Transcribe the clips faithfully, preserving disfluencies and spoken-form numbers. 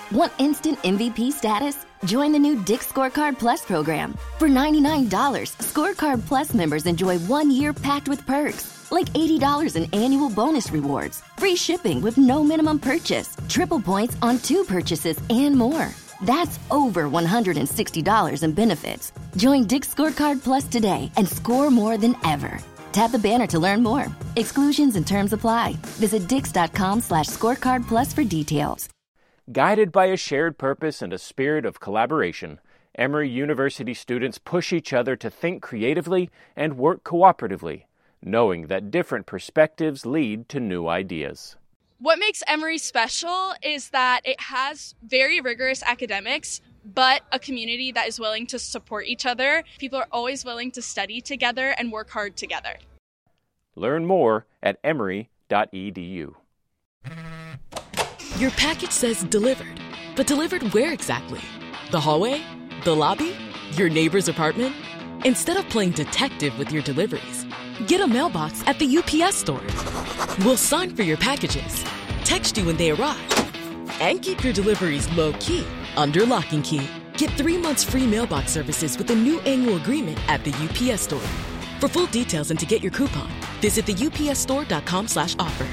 Want instant M V P status? Join the new Dick's Scorecard Plus program. For ninety-nine dollars, Scorecard Plus members enjoy one year packed with perks, like eighty dollars in annual bonus rewards, free shipping with no minimum purchase, triple points on two purchases, and more. That's over one hundred sixty dollars in benefits. Join Dick's Scorecard Plus today and score more than ever. Tap the banner to learn more. Exclusions and terms apply. Visit dix.com slash scorecard plus for details. Guided by a shared purpose and a spirit of collaboration, Emory University students push each other to think creatively and work cooperatively, knowing that different perspectives lead to new ideas. What makes Emory special is that it has very rigorous academics, but a community that is willing to support each other. People are always willing to study together and work hard together. Learn more at emory dot e d u. Your package says delivered, but delivered where exactly? The hallway? The lobby? Your neighbor's apartment? Instead of playing detective with your deliveries, get a mailbox at the U P S store. We'll sign for your packages, text you when they arrive, and keep your deliveries low-key under lock and key. Get three months free mailbox services with a new annual agreement at the U P S store. For full details and to get your coupon, visit the U P S store dot com slash offer.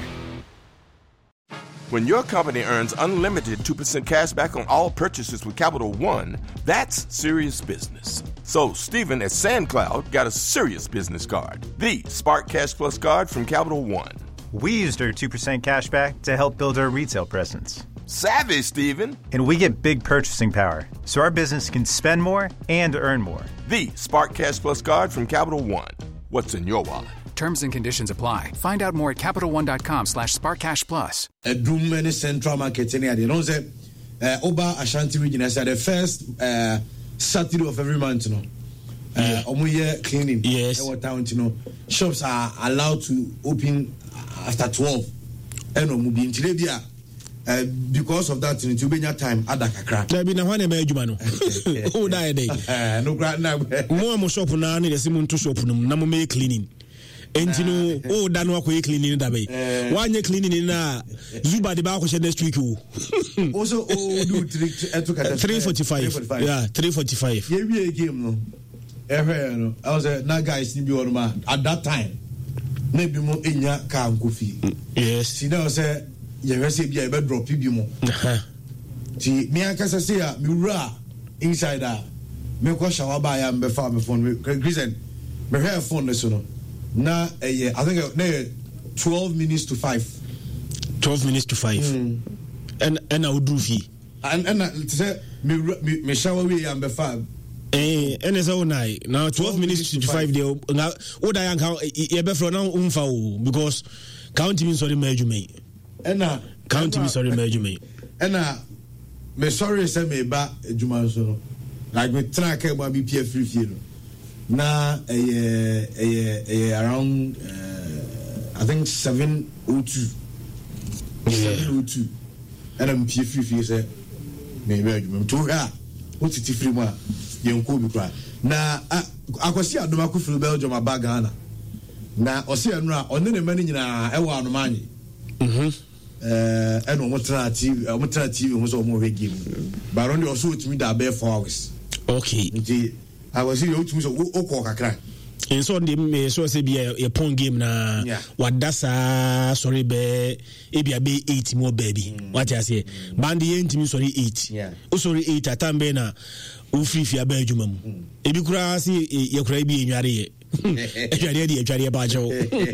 When your company earns unlimited two percent cash back on all purchases with Capital One, that's serious business. So Stephen at SandCloud got a serious business card, the Spark Cash Plus card from Capital One. We used our two percent cash back to help build our retail presence. Savvy, Stephen. And we get big purchasing power, so our business can spend more and earn more. The Spark Cash Plus card from Capital One. What's in your wallet? Terms and conditions apply. Find out more at CapitalOne.com slash SparkCashPlus. A doom many central market in the don't say Oba Ashanti region as the first uh, Saturday of every month, you know. Uh, Omuye cleaning. Yes. Our town, you know. Shops are allowed to open after twelve. And Omubi in Tilebia. Uh, because of that, in Tubenya time, Adakakra. There be no one ever jumano. Oh, die day. No grant now. More mo shop na ni the Simon to shop no na mo make cleaning. Enti no oh da no akwa cleaning da be. One cleaning na Zuba de ba ko next week o. Also oh do three forty-five. Yeah, three forty-five. Yeah, we game no. Ehwe no. I was na guys ni bi on ma at that time. Maybe mo enya ka nkofi. Yes. See now say you receive your bed drop you more. See, me and Casa say, me ra inside that. Me ko shower by am be farm phone. Reason, me hair phone this no. Na eh, I think na twelve minutes to five. Twelve minutes to five. Mm. And and I would do fee. And and say me me, me shower we am be farm. Eh, and it's all night. Now twelve minutes to five. There. Now what I can you be from now umfa because counting means sorry major me. Ena county me sorry major me. Ena me sorry say me ba ejuma so no. Like me track e ba B P F free free no. Na eh eh eh around uh, I think seven oh two. seven oh two. Ena me free free say me ba ejuma to ha. What it free ma yenko bi kra. Na akwasi adoma ku free Belgium aba Ghana. Na osi anu a one ne mani nyina e wa anomanyi. Mhm. Uh, and almost T V, almost T V was almost game. But only also to me that bare four hours. Okay. I was here to me so Oka crack. And so the so say be a pong game na what that's a sorry be e be a be eight more baby. What I say? Bandi enti me sorry eight. Yeah. O sorry eight atambe na o free fi aba adwuma mu. E bi kura si ye kura bi enware ye. Ejare di ejare ba jo.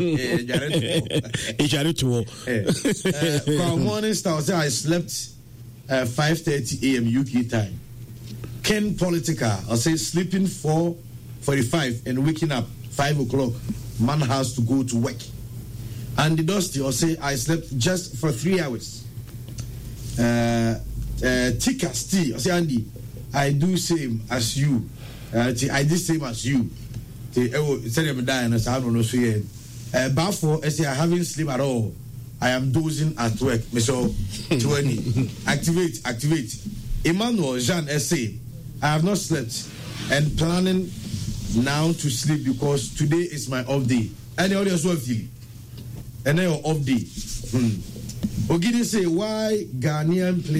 Ejare to. From morning start I slept uh, five thirty a.m. U K time. Ken Politica, I say sleeping four forty-five and waking up five o'clock. Man has to go to work. And the Dusty, I say I slept just for three hours. Uh, uh, Tika Steve, I say Andy, I do same as you. Uh, I did same as you. I said I'm dying. I said I don't know. So yeah, uh, but for I say I haven't sleep at all. I am dozing at work. So twenty activate, activate. Emmanuel Jean essay. I have not slept and planning now to sleep because today is my off day. And the audience will feel. And then your off day. Hmm. Ogidi say why Ghanaian play.